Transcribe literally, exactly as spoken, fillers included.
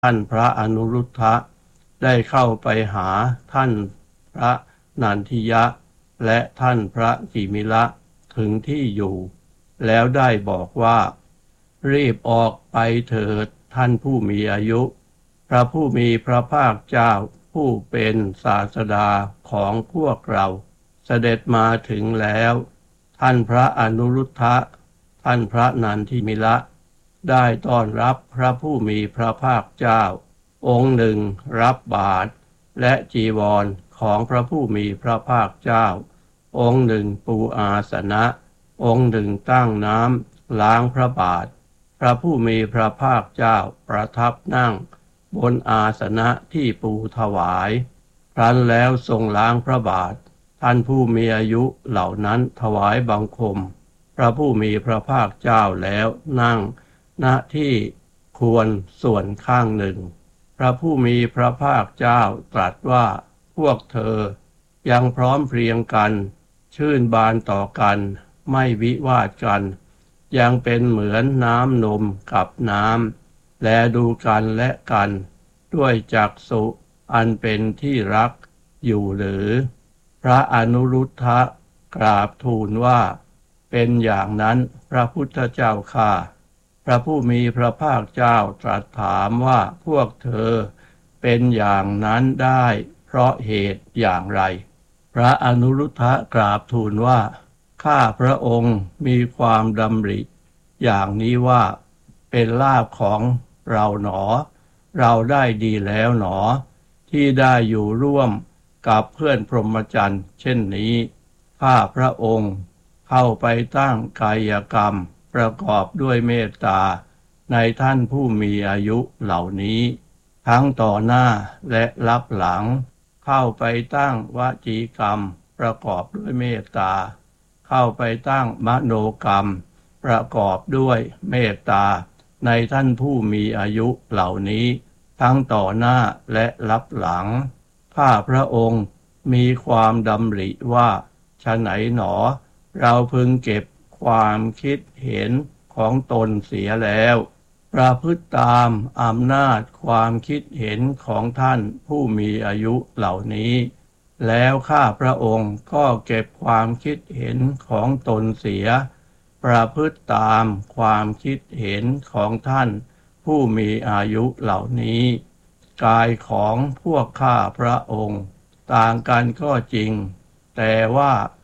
ท่านพระอนุรุทธะได้เข้าไปหาท่านพระนันทิยะและท่านพระกิมิละถึงที่อยู่แล้วได้บอกว่ารีบออกไปเถิดท่านผู้มีอายุพระผู้มีพระภาคเจ้าผู้เป็นศาสดาของพวกเราเสด็จมาถึงแล้วท่านพระอนุรุทธะท่านพระนันทิมิละได้ต้อนรับพระผู้มีพระภาคเจ้าองค์หนึ่งรับบาตรและจีวรของพระผู้มีพระภาคเจ้าองค์หนึ่งปูอาสนะองค์หนึ่งตั้งน้ำล้างพระบาทพระผู้มีพระภาคเจ้าประทับนั่งบนอาสนะที่ปูถวายครั้นแล้วทรงล้างพระบาทท่านผู้มีอายุเหล่านั้นถวายบังคมพระผู้มีพระภาคเจ้าแล้วนั่งณที่ควรส่วนข้างหนึ่งพระผู้มีพระภาคเจ้าตรัสว่าพวกเธอยังพร้อมเพรียงกันชื่นบานต่อกันไม่วิวาทกันยังเป็นเหมือนน้ำนมกับน้ำแลดูกันและกันด้วยจักษุอันเป็นที่รักอยู่หรือพระอนุรุทธะกราบทูลว่าเป็นอย่างนั้นพระพุทธเจ้าข้าพระผู้มีพระภาคเจ้าตรัสถามว่าพวกเธอเป็นอย่างนั้นได้เพราะเหตุอย่างไรพระอนุรุทธะกราบทูลว่าข้าพระองค์มีความดำริอย่างนี้ว่าเป็นลาภของเราหนอเราได้ดีแล้วหนอที่ได้อยู่ร่วมกับเพื่อนพรหมจรรย์เช่นนี้ข้าพระองค์เข้าไปตั้งกายกรรมประกอบด้วยเมตตาในท่านผู้มีอายุเหล่านี้ทั้งต่อหน้าและลับหลังเข้าไปตั้งวจีกรรมประกอบด้วยเมตตาเข้าไปตั้งมโนกรรมประกอบด้วยเมตตาในท่านผู้มีอายุเหล่านี้ทั้งต่อหน้าและลับหลังข้าพระองค์มีความดำริว่าฉะไหนหนอเราพึงเก็บความคิดเห็นของตนเสียแล้วประพฤติตามอำนาจความคิดเห็นของท่านผู้มีอายุเหล่านี้แล้วข้าพระองค์ก็เก็บความคิดเห็นของตนเสียประพฤติตามความคิดเห็นของท่านผู้มีอายุเหล่านี้กายของพวกข้าพระองค์ต่างกันก็จริงแต่ว่า